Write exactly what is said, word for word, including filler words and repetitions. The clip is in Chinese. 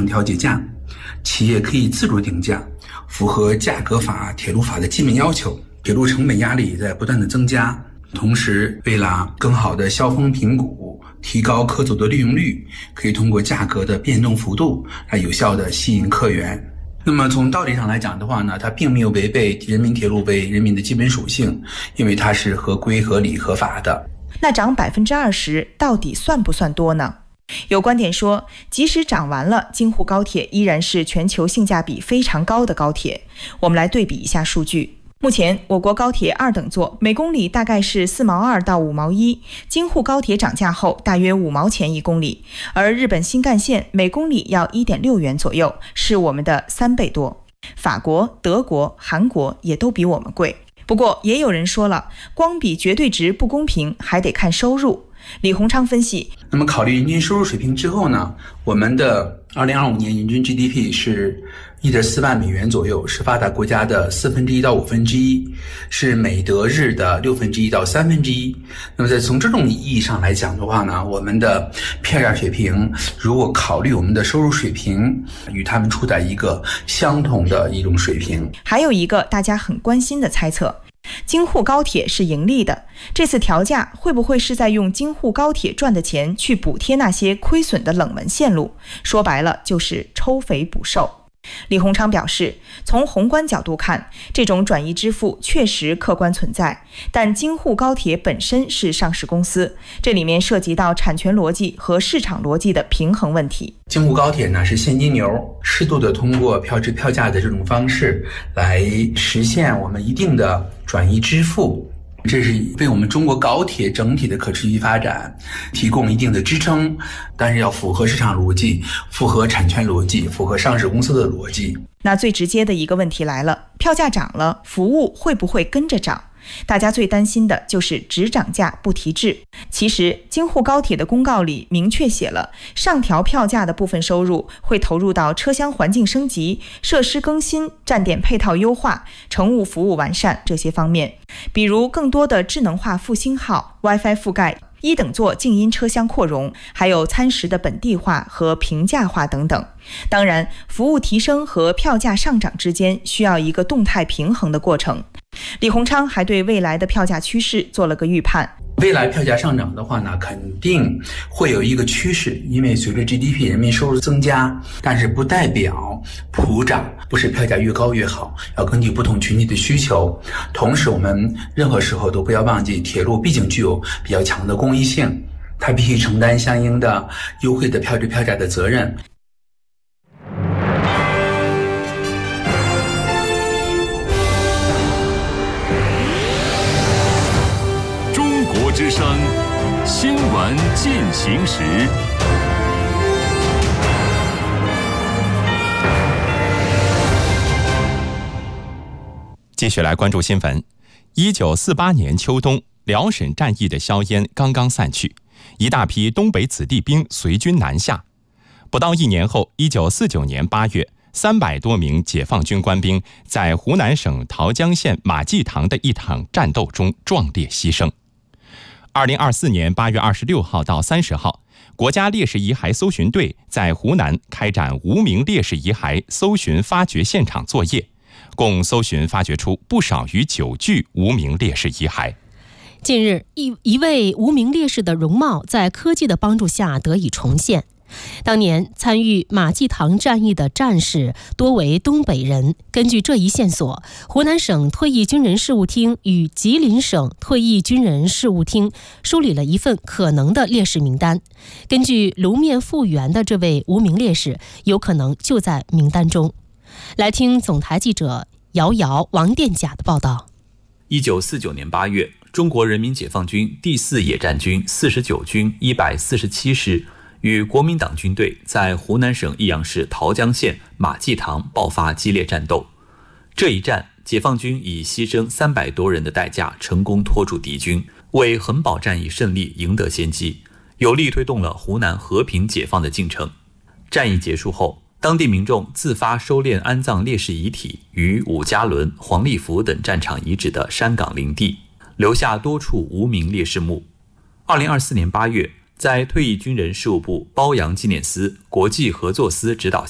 场调节价，企业可以自主定价，符合价格法、铁路法的基本要求。铁路成本压力在不断的增加，同时为了更好的消峰平谷，提高客组的利用率，可以通过价格的变动幅度来有效的吸引客源。那么从道理上来讲的话呢，它并没有违背人民铁路为人民的基本属性，因为它是合规、合理、合法的。 那涨百分之二十到底算不算多呢？有观点说，即使涨完了，京沪高铁依然是全球性价比非常高的高铁。我们来对比一下数据。目前我国高铁二等座每公里大概是四毛二到五毛一，京沪高铁涨价后大约五毛钱一公里，而日本新干线每公里要 一点六元左右，是我们的三倍多。法国、德国、韩国也都比我们贵。不过也有人说了，光比绝对值不公平，还得看收入。李鸿昌分析， 那么考虑人均收入水平之后呢，我们的二零二五年人均 G D P 是 一点四万美元左右，是发达国家的四分之一到五分之一，是美德日的六分之一到三分之一。那么在从这种意义上来讲的话呢，我们的票价水平如果考虑我们的收入水平，与他们处在一个相同的一种水平。 还有一个大家很关心的猜测，京沪高铁是盈利的，这次调价会不会是在用京沪高铁赚的钱去补贴那些亏损的冷门线路？说白了就是抽肥补瘦。李鸿昌表示，从宏观角度看，这种转移支付确实客观存在，但京沪高铁本身是上市公司，这里面涉及到产权逻辑和市场逻辑的平衡问题。 京沪高铁呢是现金流，适度的通过票制票价的这种方式来实现我们一定的转移支付，这是为我们中国高铁整体的可持续发展提供一定的支撑，但是要符合市场逻辑，符合产权逻辑，符合上市公司的逻辑。 那最直接的一个问题来了，票价涨了，服务会不会跟着涨？大家最担心的就是只涨价不提质。其实京沪高铁的公告里明确写了，上调票价的部分收入会投入到车厢环境升级、设施更新、站点配套优化、乘务服务完善这些方面，比如更多的智能化复兴号、WiFi 覆盖、一等座静音车厢扩容，还有餐食的本地化和平价化等等。当然，服务提升和票价上涨之间需要一个动态平衡的过程。李鸿昌还对未来的票价趋势做了个预判。 未来票价上涨的话呢，肯定会有一个趋势，因为随着 G D P 人民收入增加，但是不代表普涨，不是票价越高越好，要根据不同群体的需求。同时我们任何时候都不要忘记，铁路毕竟具有比较强的公益性，它必须承担相应的优惠的票制票价的责任。 之声新闻进行时， 继续来关注新闻。一九四八年秋冬，辽沈战役的硝烟刚刚散去，一大批东北子弟兵随军南下。不到一年后，一九四九年八月，三百多名解放军官兵在湖南省桃江县马季塘的一场战斗中壮烈牺牲。二零二四年八月二十六号到三十号，国家烈士遗骸搜寻队在湖南开展无名烈士遗骸搜寻发掘现场作业，共搜寻发掘出不少于九具无名烈士遗骸。 近日，一一位无名烈士的容貌在科技的帮助下得以重现。当年参与马季塘战役的战士多为东北人，根据这一线索，湖南省退役军人事务厅与吉林省退役军人事务厅梳理了一份可能的烈士名单。根据颅面复原的这位无名烈士，有可能就在名单中。来听总台记者姚瑶、王殿甲的报道。 一九四九年八月，中国人民解放军第四野战军四十九军一百四十七师与国民党军队在湖南省益阳市桃江县马季塘爆发激烈战斗。这一战，解放军以牺牲三百多人的代价成功拖住敌军，为衡宝战役胜利赢得先机，有力推动了湖南和平解放的进程。战役结束后，当地民众自发收敛安葬烈士遗体于伍家仑、黄立福等战场遗址的山岗林地，留下多处无名烈士墓。二零二四年八月，在退役军人事务部褒扬纪念司国际合作司指导下，